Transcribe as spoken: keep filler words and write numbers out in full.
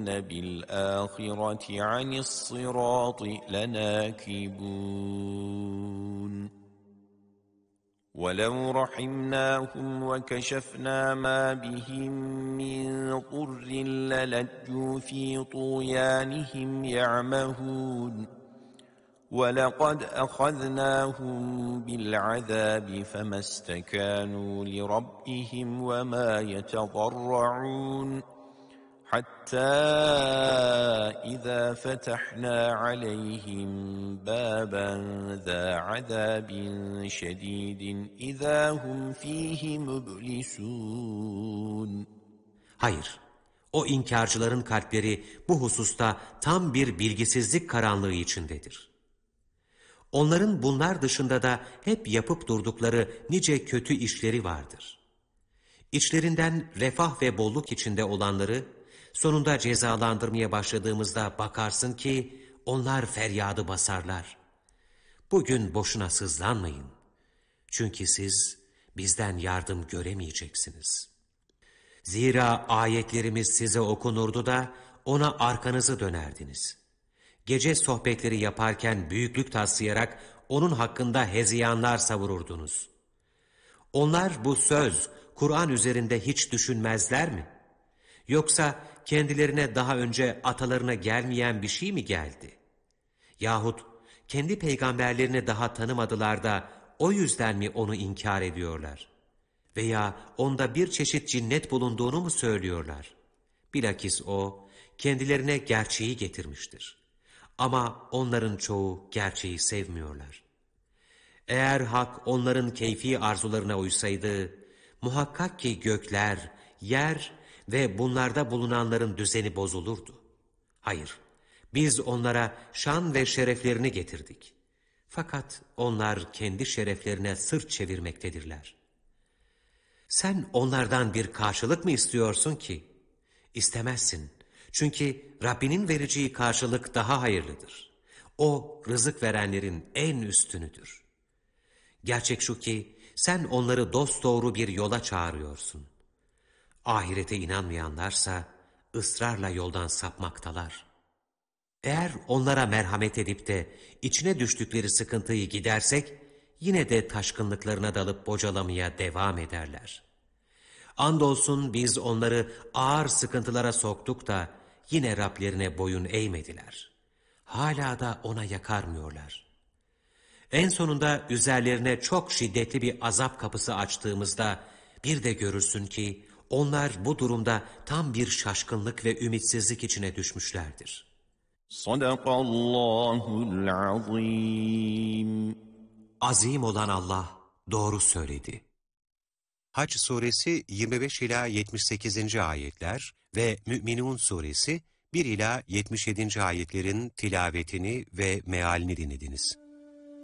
بِالْآخِرَةِ عَنِ الصِّرَاطِ لَنَاكِبُونَ وَلَوْ رَحِمْنَاهُمْ وَكَشَفْنَا مَا بِهِمْ مِنْ ضُرٍّ لَلَجُّوا فِي طُغْيَانِهِمْ يَعْمَهُونَ وَلَقَدْ أَخَذْنَاهُمْ بِالْعَذَابِ فَمَا اسْتَكَانُوا لِرَبِّهِمْ وَمَا يَتَضَرَّعُونَ حَتَّى إِذَا فَتَحْنَا عَلَيْهِمْ بَابًا ذَا عَذَابٍ شَدِيدٍ إِذَا هُمْ فِيهِ مُبْلِسُونَ Hayır, o inkarcıların kalpleri bu hususta tam bir bilgisizlik karanlığı içindedir. Onların bunlar dışında da hep yapıp durdukları nice kötü işleri vardır. İçlerinden refah ve bolluk içinde olanları, sonunda cezalandırmaya başladığımızda bakarsın ki onlar feryadı basarlar. Bugün boşuna sızlanmayın. Çünkü siz bizden yardım göremeyeceksiniz. Zira ayetlerimiz size okunurdu da ona arkanızı dönerdiniz. Gece sohbetleri yaparken büyüklük taslayarak onun hakkında hezeyanlar savururdunuz. Onlar bu söz, Kur'an üzerinde hiç düşünmezler mi? Yoksa kendilerine daha önce atalarına gelmeyen bir şey mi geldi? Yahut kendi peygamberlerini daha tanımadılar da o yüzden mi onu inkar ediyorlar? Veya onda bir çeşit cinnet bulunduğunu mu söylüyorlar? Bilakis o kendilerine gerçeği getirmiştir. Ama onların çoğu gerçeği sevmiyorlar. Eğer hak onların keyfi arzularına uysaydı, muhakkak ki gökler, yer ve bunlarda bulunanların düzeni bozulurdu. Hayır, biz onlara şan ve şereflerini getirdik. Fakat onlar kendi şereflerine sırt çevirmektedirler. Sen onlardan bir karşılık mı istiyorsun ki? İstemezsin. Çünkü Rabbinin vereceği karşılık daha hayırlıdır. O, rızık verenlerin en üstünüdür. Gerçek şu ki, sen onları dosdoğru bir yola çağırıyorsun. Ahirete inanmayanlarsa, ısrarla yoldan sapmaktalar. Eğer onlara merhamet edip de, içine düştükleri sıkıntıyı gidersek, yine de taşkınlıklarına dalıp bocalamaya devam ederler. Andolsun biz onları ağır sıkıntılara soktuk da, yine Rablerine boyun eğmediler. Hala da ona yakarmıyorlar. En sonunda üzerlerine çok şiddetli bir azap kapısı açtığımızda, bir de görürsün ki, onlar bu durumda tam bir şaşkınlık ve ümitsizlik içine düşmüşlerdir. Sadakallahul azim. Azim olan Allah doğru söyledi. Hac suresi yirmi beş ila yetmiş sekizinci ayetler ve Mü'minun suresi bir ila yetmiş yedinci ayetlerin tilavetini ve mealini dinlediniz.